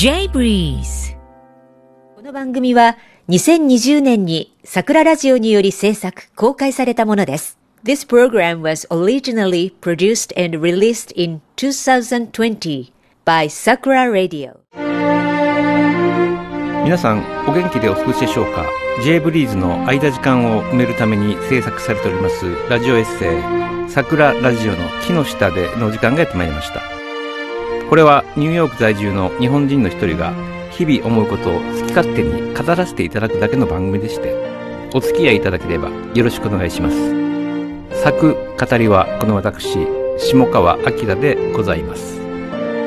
J-Breeze。この番組は2020年に桜ラジオにより制作、公開されたものです。This program was originally produced and released in 2020 by Sakura Radio。 皆さんお元気でお過ごしでしょうか。 J-Breeze の間時間を埋めるために制作されておりますラジオエッセイ桜ラジオの木の下での時間がやってまいりました。これはニューヨーク在住の日本人の一人が日々思うことを好き勝手に語らせていただくだけの番組でして、お付き合いいただければよろしくお願いします。作語りはこの私下川明でございます。